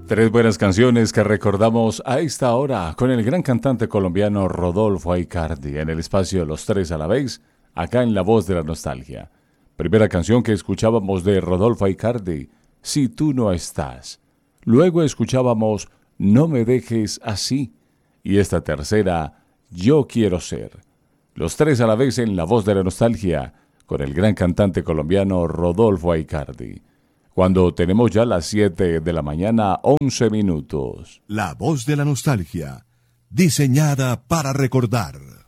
Tres buenas canciones que recordamos a esta hora con el gran cantante colombiano Rodolfo Aicardi en el espacio Los Tres a la Vez, acá en La Voz de la Nostalgia. Primera canción que escuchábamos de Rodolfo Aicardi, Si tú no estás. Luego escuchábamos No me dejes así. Y esta tercera, Yo quiero ser. Los Tres a la Vez en La Voz de la Nostalgia con el gran cantante colombiano Rodolfo Aicardi. Cuando tenemos ya las 7 de la mañana, 11 minutos. La Voz de la Nostalgia, diseñada para recordar.